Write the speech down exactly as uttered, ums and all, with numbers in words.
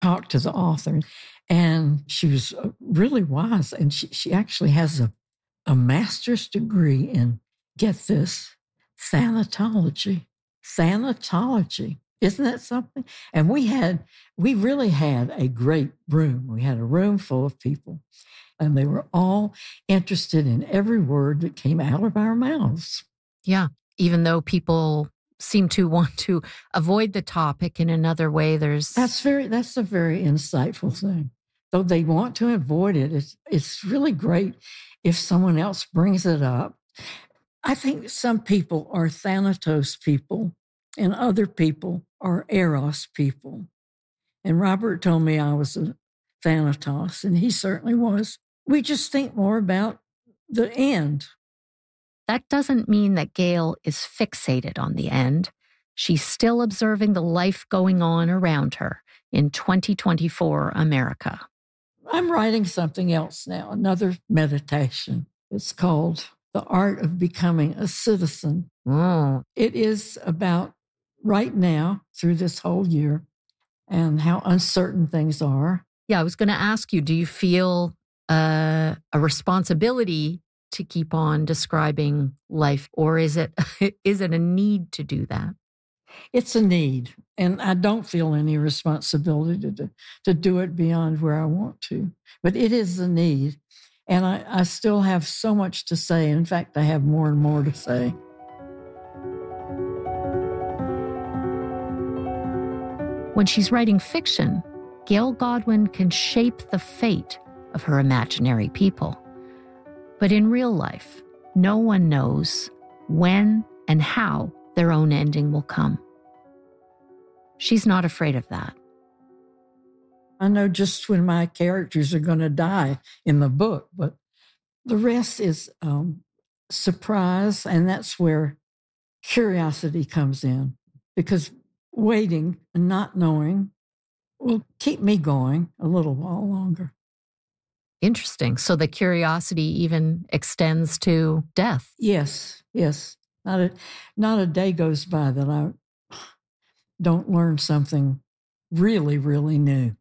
talked to the author, and she was really wise. And she, she actually has a, a master's degree in, get this, thanatology. Thanatology. Isn't that something? And we had, we really had a great room. We had a room full of people, and they were all interested in every word that came out of our mouths. Yeah. Even though people seem to want to avoid the topic in another way, there's... That's very, that's a very insightful thing. Though they want to avoid it, it's, it's really great if someone else brings it up. I think some people are Thanatos people and other people are Eros people. And Robert told me I was a Thanatos, and he certainly was. We just think more about the end. That doesn't mean that Gail is fixated on the end. She's still observing the life going on around her in twenty twenty-four America. I'm writing something else now, another meditation. It's called The Art of Becoming a Citizen. Oh. It is about right now, through this whole year, and how uncertain things are. Yeah, I was going to ask you, do you feel uh, a responsibility to keep on describing life, or is it is it a need to do that? It's a need, and I don't feel any responsibility to, to do it beyond where I want to. But it is a need, and I, I still have so much to say. In fact, I have more and more to say. When she's writing fiction, Gail Godwin can shape the fate of her imaginary people. But in real life, no one knows when and how their own ending will come. She's not afraid of that. I know just when my characters are going to die in the book, but the rest is um, surprise, and that's where curiosity comes in, because waiting and not knowing will keep me going a little while longer. Interesting. So the curiosity even extends to death. Yes, yes. Not a, not a day goes by that I don't learn something really, really new.